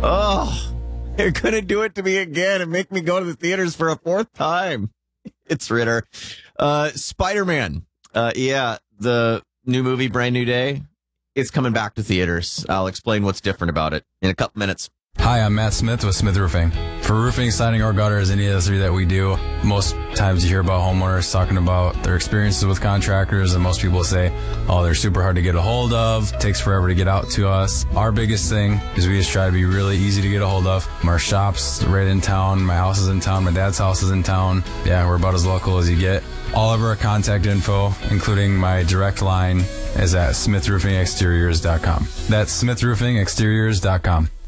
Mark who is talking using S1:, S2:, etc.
S1: Oh, they're going to do it to me again and make me go to the theaters for a fourth time. It's Ritter. Spider-Man. The new movie, Brand New Day. It's coming back to theaters. I'll explain what's different about it in a couple minutes.
S2: Hi, I'm Matt Smith with Smith Roofing. For roofing, siding, or gutters, any of the three that we do, most times you hear about homeowners talking about their experiences with contractors, and most people say, oh, they're super hard to get a hold of, takes forever to get out to us. Our biggest thing is we just try to be really easy to get a hold of. Our shop's right in town, my house is in town, my dad's house is in town. Yeah, we're about as local as you get. All of our contact info, including my direct line, is at smithroofingexteriors.com. That's smithroofingexteriors.com.